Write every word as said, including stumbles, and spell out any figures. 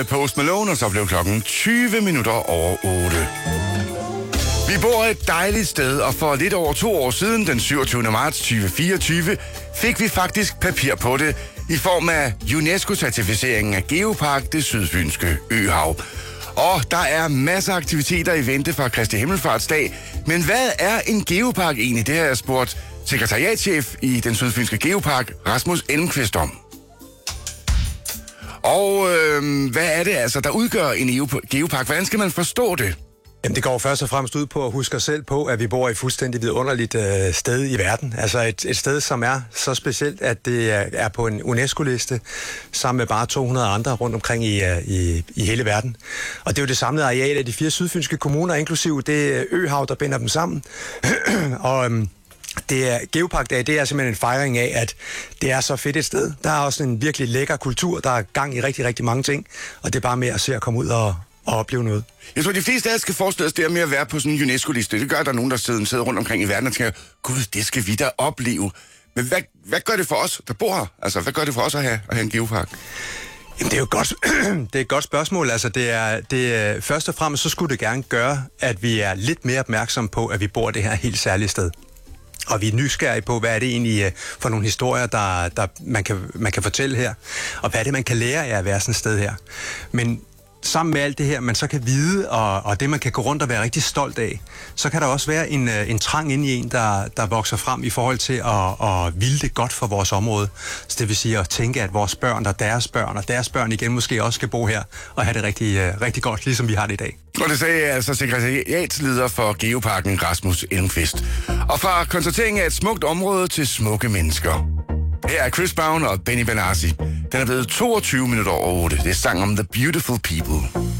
Post Malone, og så blev klokken tyve minutter over otte. Vi bor et dejligt sted, og for lidt over to år siden, den syvogtyvende marts to tusind fireogtyve, fik vi faktisk papir på det i form af UNESCO-certificeringen af Geopark, det sydfynske øhav. Og der er masser af aktiviteter i vente fra Kristi Himmelfartsdag. Men hvad er en geopark egentlig? Det har jeg spurgt sekretariatschef i den sydfynske Geopark, Rasmus Elmqvist, om. Og øh, hvad er det altså, der udgør en geopark? Hvordan skal man forstå det? Jamen, det går først og fremmest ud på at huske os selv på, at vi bor i et fuldstændig vidunderligt øh, sted i verden. Altså et, et sted, som er så specielt, at det er, er på en UNESCO-liste, sammen med bare to hundrede andre rundt omkring i, i, i hele verden. Og det er jo det samlede areal af de fire sydfynske kommuner, inklusive det øhav, der binder dem sammen. og... Øhm, Det er Geopark-dag, det er simpelthen en fejring af, at det er så fedt et sted. Der er også en virkelig lækker kultur, der er gang i rigtig, rigtig mange ting, og det er bare med at se at komme ud og, og opleve noget. Jeg tror, de fleste af os skal forestille os det med at være på sådan en UNESCO-liste. Det gør, at der er nogen, der sidder, sidder rundt omkring i verden og tænker, gud, det skal vi da opleve. Men hvad, hvad gør det for os, der bor her? Altså, hvad gør det for os at have, at have en geopark? Jamen, det er jo godt, det er et godt spørgsmål. Altså, det er, det er, først og fremmest så skulle det gerne gøre, at vi er lidt mere opmærksomme på, at vi bor det her helt særlige sted. Og vi er nysgerrige på, hvad er det egentlig for nogle historier, der, der man, kan, man kan fortælle her. Og hvad er det, man kan lære af at være sådan et sted her. Men sammen med alt det her, man så kan vide, og, og det, man kan gå rundt og være rigtig stolt af, så kan der også være en, en trang inde i en, der, der vokser frem i forhold til at, at ville det godt for vores område. Så det vil sige at tænke, at vores børn og deres børn, og deres børn igen måske også skal bo her, og have det rigtig, rigtig godt, ligesom vi har det i dag. Og det sagde altså sekretariatsleder for Geoparken, Rasmus Elmqvist. Og fra konstateringen af et smukt område til smukke mennesker. Her er Chris Brown og Benny Benassi. Den er blevet toogtyve minutter over otte. Det er sang om The Beautiful People.